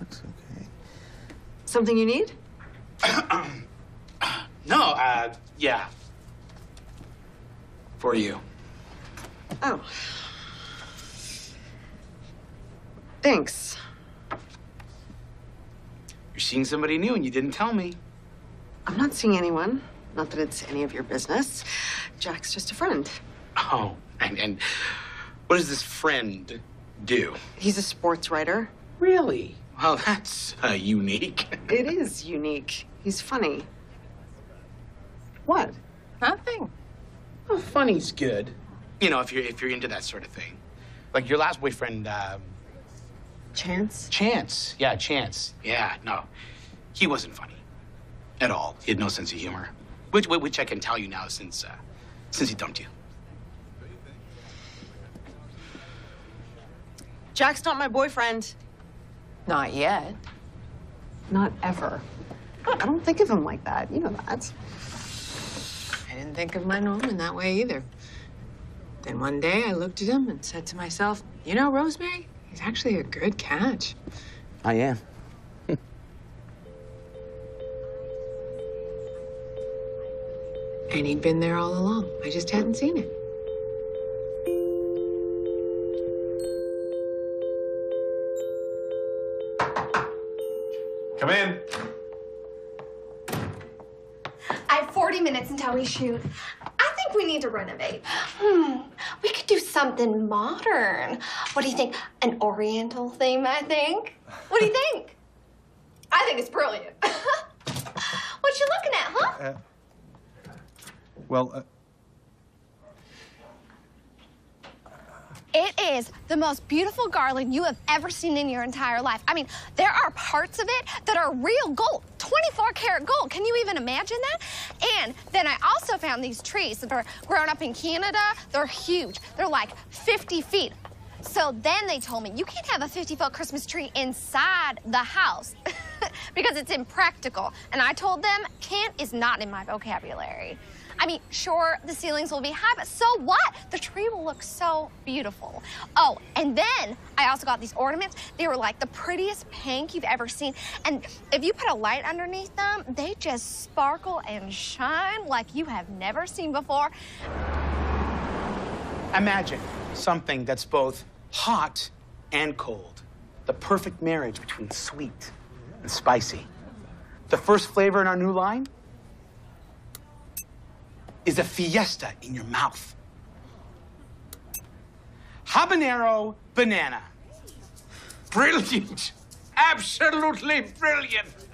looks okay. Something you need? No, yeah. For you. Oh. Thanks. You're seeing somebody new and you didn't tell me. I'm not seeing anyone. Not that it's any of your business. Jack's just a friend. Oh, and what does this friend do? He's a sports writer. Really? Well, that's unique. It is unique. He's funny. What? Nothing. Well, funny's good. You know, if you're into that sort of thing. Like your last boyfriend, Chance? Chance. Yeah, Chance. Yeah, no. He wasn't funny. At all. He had no sense of humor. Which I can tell you now since he dumped you. Jack's not my boyfriend. Not yet. Not ever. I don't think of him like that. You know that. I didn't think of my Norman that way either. Then one day I looked at him and said to myself, you know, Rosemary, he's actually a good catch. I am. And he'd been there all along. I just hadn't seen it. Come in. I have 40 minutes until we shoot. I think we need to renovate. We could do something modern. What do you think? An Oriental theme, I think. What do you think? I think it's brilliant. What you looking at, huh? It is the most beautiful garland you have ever seen in your entire life. I mean, there are parts of it that are real gold, 24-karat gold. Can you even imagine that? And then I also found these trees that are grown up in Canada. They're huge. They're like 50 feet. So then they told me, you can't have a 50-foot Christmas tree inside the house because it's impractical. And I told them, can't is not in my vocabulary. I mean, sure, the ceilings will be high, but so what? The tree will look so beautiful. Oh, and then I also got these ornaments. They were like the prettiest pink you've ever seen. And if you put a light underneath them, they just sparkle and shine like you have never seen before. Imagine something that's both hot and cold. The perfect marriage between sweet and spicy. The first flavor in our new line is a fiesta in your mouth. Habanero banana. Brilliant. Absolutely brilliant.